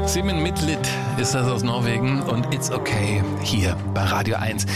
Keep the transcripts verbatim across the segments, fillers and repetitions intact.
Simen Midtlit ist das aus Norwegen und It's Okay hier bei Radio eins.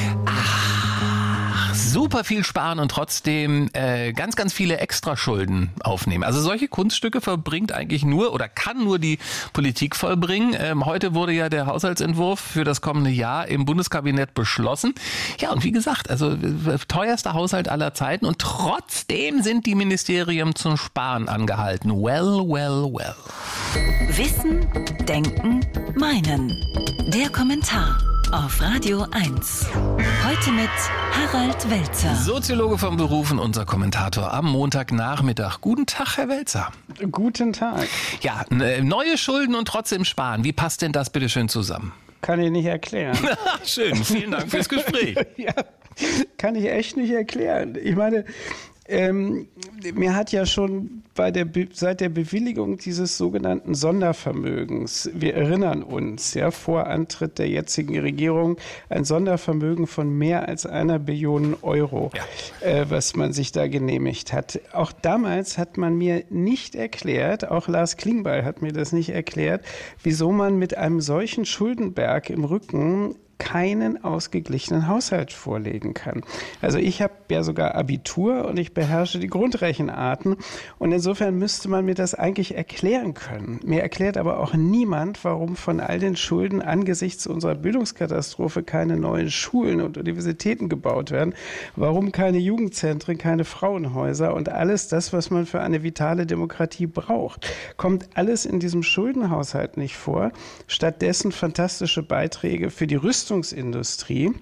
Ach, super viel sparen und trotzdem äh, ganz, ganz viele Extraschulden aufnehmen. Also solche Kunststücke verbringt eigentlich nur oder kann nur die Politik vollbringen. Ähm, heute wurde ja der Haushaltsentwurf für das kommende Jahr im Bundeskabinett beschlossen. Ja, und wie gesagt, also teuerster Haushalt aller Zeiten und trotzdem sind die Ministerien zum Sparen angehalten. Well, well, well. Wissen, Denken, Meinen. Der Kommentar auf Radio eins. Heute mit Harald Welzer. Soziologe vom Beruf und unser Kommentator am Montagnachmittag. Guten Tag, Herr Welzer. Guten Tag. Ja, neue Schulden und trotzdem sparen. Wie passt denn das bitte schön zusammen? Kann ich nicht erklären. Schön, vielen Dank fürs Gespräch. Ja, kann ich echt nicht erklären. Ich meine, ähm, mir hat ja schon bei der Be- seit der Bewilligung dieses sogenannten Sondervermögens, wir erinnern uns, ja, vor Antritt der jetzigen Regierung, ein Sondervermögen von mehr als einer Billion Euro, ja. äh, was man sich da genehmigt hat. Auch damals hat man mir nicht erklärt, auch Lars Klingbeil hat mir das nicht erklärt, wieso man mit einem solchen Schuldenberg im Rücken keinen ausgeglichenen Haushalt vorlegen kann. Also ich habe ja sogar Abitur und ich beherrsche die Grundrechenarten und insofern müsste man mir das eigentlich erklären können. Mir erklärt aber auch niemand, warum von all den Schulden angesichts unserer Bildungskatastrophe keine neuen Schulen und Universitäten gebaut werden, warum keine Jugendzentren, keine Frauenhäuser und alles das, was man für eine vitale Demokratie braucht. Kommt alles in diesem Schuldenhaushalt nicht vor. Stattdessen fantastische Beiträge für die Rüstung Industrie.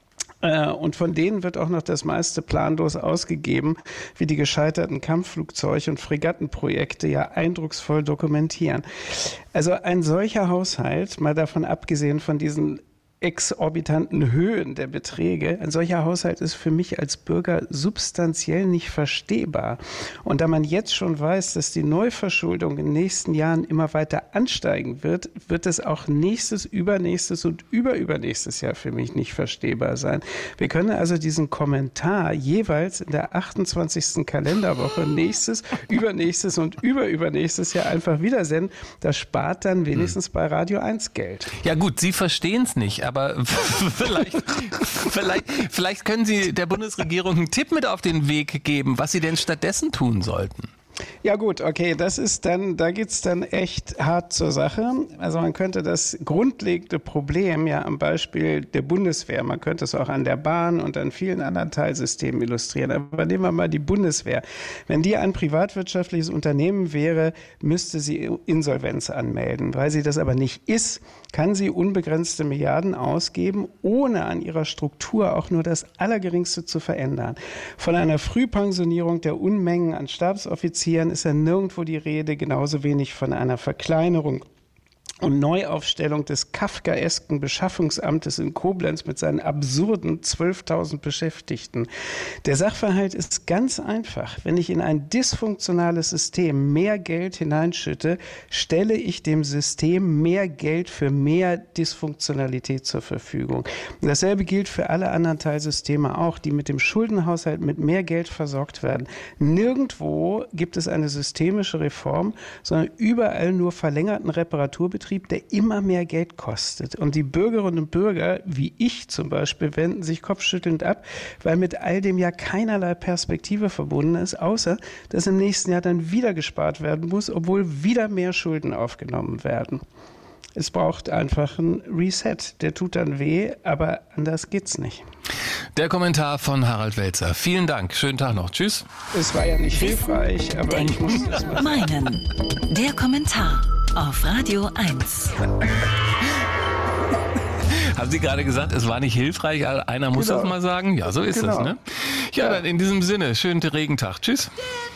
Und von denen wird auch noch das meiste planlos ausgegeben, wie die gescheiterten Kampfflugzeug- und Fregattenprojekte ja eindrucksvoll dokumentieren. Also ein solcher Haushalt, mal davon abgesehen von diesen exorbitanten Höhen der Beträge, ein solcher Haushalt ist für mich als Bürger substanziell nicht verstehbar. Und da man jetzt schon weiß, dass die Neuverschuldung in den nächsten Jahren immer weiter ansteigen wird, wird es auch nächstes, übernächstes und überübernächstes Jahr für mich nicht verstehbar sein. Wir können also diesen Kommentar jeweils in der achtundzwanzigsten Kalenderwoche nächstes, übernächstes und überübernächstes Jahr einfach wieder senden. Das spart dann wenigstens bei Radio eins Geld. Ja gut, Sie verstehen es nicht. Aber vielleicht, vielleicht, vielleicht können Sie der Bundesregierung einen Tipp mit auf den Weg geben, was sie denn stattdessen tun sollten. Ja gut, okay, das ist dann, da geht's dann echt hart zur Sache. Also man könnte das grundlegende Problem ja am Beispiel der Bundeswehr, man könnte es auch an der Bahn und an vielen anderen Teilsystemen illustrieren. Aber nehmen wir mal die Bundeswehr. Wenn die ein privatwirtschaftliches Unternehmen wäre, müsste sie Insolvenz anmelden. Weil sie das aber nicht ist, kann sie unbegrenzte Milliarden ausgeben, ohne an ihrer Struktur auch nur das Allergeringste zu verändern. Von einer Frühpensionierung der Unmengen an Stabsoffizieren ist ja nirgendwo die Rede, genauso wenig von einer Verkleinerung und Neuaufstellung des kafkaesken Beschaffungsamtes in Koblenz mit seinen absurden zwölftausend Beschäftigten. Der Sachverhalt ist ganz einfach. Wenn ich in ein dysfunktionales System mehr Geld hineinschütte, stelle ich dem System mehr Geld für mehr Dysfunktionalität zur Verfügung. Und dasselbe gilt für alle anderen Teilsysteme auch, die mit dem Schuldenhaushalt mit mehr Geld versorgt werden. Nirgendwo gibt es eine systemische Reform, sondern überall nur verlängerten Reparaturbetrieb, der immer mehr Geld kostet. Und die Bürgerinnen und Bürger, wie ich zum Beispiel, wenden sich kopfschüttelnd ab, weil mit all dem ja keinerlei Perspektive verbunden ist, außer dass im nächsten Jahr dann wieder gespart werden muss, obwohl wieder mehr Schulden aufgenommen werden. Es braucht einfach ein Reset. Der tut dann weh, aber anders geht's nicht. Der Kommentar von Harald Welzer. Vielen Dank. Schönen Tag noch. Tschüss. Es war ja nicht hilfreich, aber Denken, ich musste es machen. Meinen. Der Kommentar auf Radio eins. Haben Sie gerade gesagt, es war nicht hilfreich? Einer muss Genau. das mal sagen. Ja, so ist Genau. es, ne? Ja, Ja. dann in diesem Sinne, schönen Regentag. Tschüss.